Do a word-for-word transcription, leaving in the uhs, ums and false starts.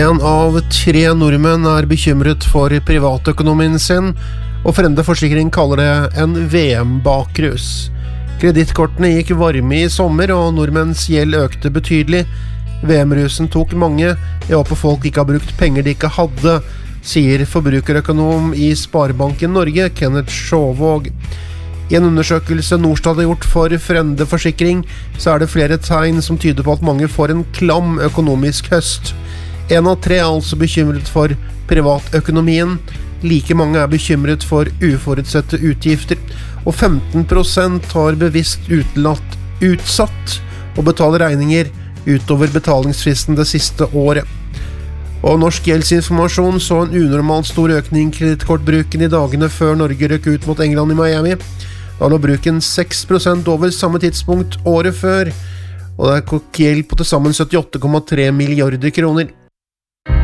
En av tre nordmenn er bekymret for privatøkonomien sin, og Frende Forsikring kaller det en V M-bakrus. Kredittkortene gikk varme i sommer, og nordmenns gjeld økte betydelig. V M-rusen tok mange. Jeg håper folk ikke har brukt penger de ikke hadde, sier forbrukerøkonom i Sparebanken Norge, Kenneth Sjåvåg. I en undersøkelse Norstad har gjort for Frende Forsikring, så er det flere tegn som tyder på at mange får en klam økonomisk høst. En av tre er altså bekymret for privatøkonomien. Like mange er bekymret for uforutsette utgifter, og femten prosent har bevisst utelatt, utsatt å betale regninger utover betalingsfristen det siste året. Og Norsk Gjeldsinformasjon så en unormalt stor økning i kredittkortbruken i dagene før Norge røk ut mot England i Miami. Da lå bruken seks prosent over samme tidspunkt året før, og det er gjeld på til sammen syttiåtte komma tre milliarder kroner.